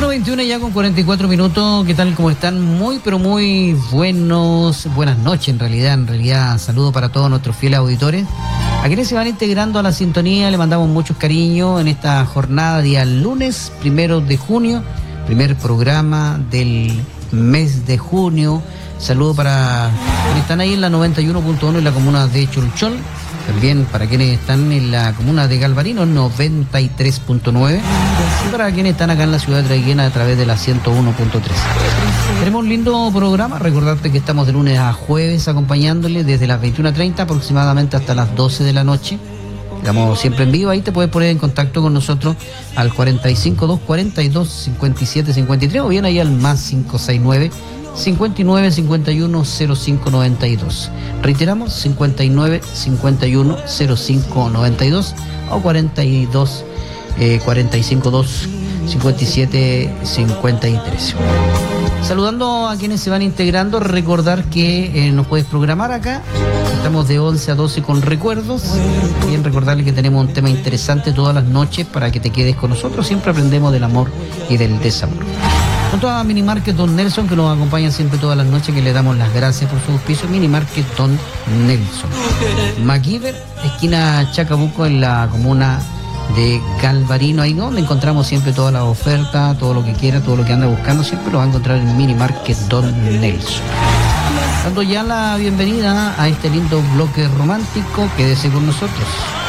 21 ya con 44 minutos. ¿Qué tal? ¿Cómo están? Muy, pero muy buenas noches en realidad. Saludo para todos nuestros fieles auditores. A quienes se van integrando a la sintonía, le mandamos muchos cariños en esta jornada día lunes, 1 de junio, primer programa del mes de junio. Saludo para quienes están ahí en la 91.1 en la comuna de Cholchol. También para quienes están en la comuna de Galvarino, 93.9. Y para quienes están acá en la ciudad de Traiquena a través de la 101.3. Tenemos un lindo programa. Recordarte que estamos de lunes a jueves acompañándole desde las 21:30 aproximadamente hasta las 12 de la noche. Estamos siempre en vivo. Ahí te puedes poner en contacto con nosotros al 45 242 57 53 o bien ahí al más 569 59 51 05 92. Reiteramos, 59 51 05 92 o 42 45 2 57 53. Saludando a quienes se van integrando, recordar que nos puedes programar acá. Estamos de 11 a 12 con recuerdos. Bien, recordarles que tenemos un tema interesante todas las noches para que te quedes con nosotros. Siempre aprendemos del amor y del desamor. Junto a Minimarket Don Nelson, que nos acompaña siempre todas las noches, que le damos las gracias por su auspicio. Minimarket Don Nelson. MacGyver, esquina Chacabuco, en la comuna de Galvarino, ahí donde encontramos siempre todas las ofertas, todo lo que quiera, todo lo que anda buscando, siempre lo va a encontrar en Minimarket Don Nelson. Dando ya la bienvenida a este lindo bloque romántico, quédese con nosotros.